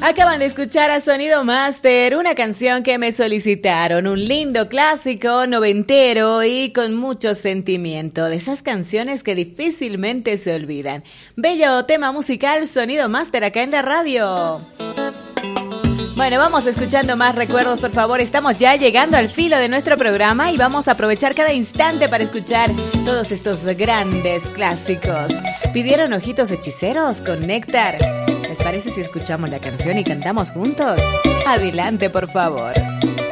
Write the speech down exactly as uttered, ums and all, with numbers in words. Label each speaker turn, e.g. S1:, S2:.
S1: Acaban de escuchar a Sonido Master, una canción que me solicitaron, un lindo clásico noventero y con mucho sentimiento, de esas canciones que difícilmente se olvidan. Bello tema musical, Sonido Master acá en la radio. Bueno, vamos escuchando más recuerdos, por favor. Estamos ya llegando al filo de nuestro programa y vamos a aprovechar cada instante para escuchar todos estos grandes clásicos. ¿Pidieron Ojitos Hechiceros con Néctar? ¿Les parece si escuchamos la canción y cantamos juntos? Adelante, por favor.